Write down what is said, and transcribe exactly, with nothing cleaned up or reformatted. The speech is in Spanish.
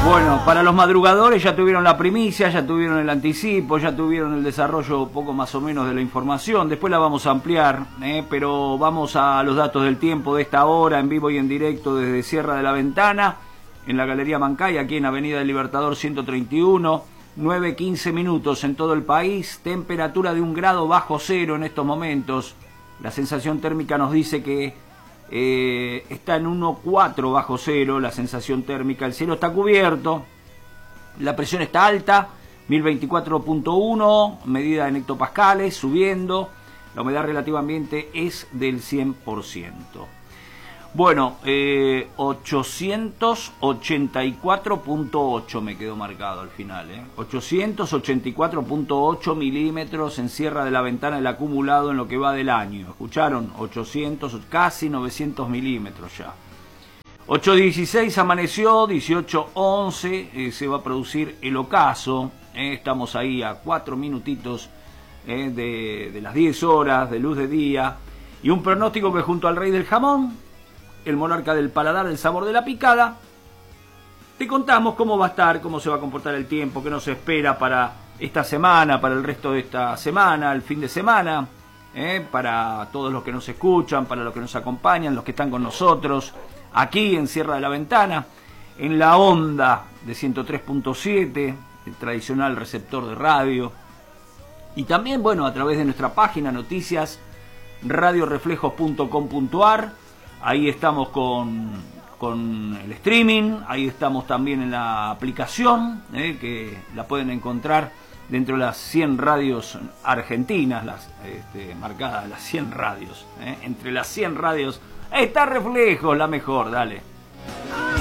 Bueno, para los madrugadores ya tuvieron la primicia, ya tuvieron el anticipo, ya tuvieron el desarrollo poco más o menos de la información. Después la vamos a ampliar, ¿eh? Pero vamos a los datos del tiempo de esta hora, en vivo y en directo desde Sierra de la Ventana, en la Galería Mancay, aquí en Avenida del Libertador ciento treinta y uno, nueve quince minutos en todo el país, temperatura de un grado bajo cero en estos momentos. La sensación térmica nos dice que eh, está en uno coma cuatro bajo cero, la sensación térmica, el cielo está cubierto, la presión está alta, mil veinticuatro punto uno, medida en hectopascales, subiendo, la humedad relativa ambiente es del cien por ciento. Bueno, eh, ochocientos ochenta y cuatro punto ocho me quedó marcado al final, ¿eh? ochocientos ochenta y cuatro punto ocho milímetros en Sierra de la Ventana el acumulado en lo que va del año. ¿Escucharon? ochocientos, casi novecientos milímetros ya. ocho dieciséis amaneció, dieciocho once eh, se va a producir el ocaso. ¿eh? Estamos ahí a cuatro minutitos eh, de, de las diez horas de luz de día. Y un pronóstico que junto al rey del jamón, el monarca del paladar, del sabor de la picada, te contamos cómo va a estar, cómo se va a comportar el tiempo, qué nos espera para esta semana, para el resto de esta semana, el fin de semana, ¿eh? Para todos los que nos escuchan, para los que nos acompañan, los que están con nosotros, aquí en Sierra de la Ventana, en la onda de ciento tres punto siete, el tradicional receptor de radio, y también, bueno, a través de nuestra página noticias, radio reflejos punto com punto ar. Ahí estamos con, con el streaming, ahí estamos también en la aplicación, eh, que la pueden encontrar dentro de las cien radios argentinas, las este, marcadas las cien radios. Eh, entre las cien radios está Reflejos, la mejor, dale.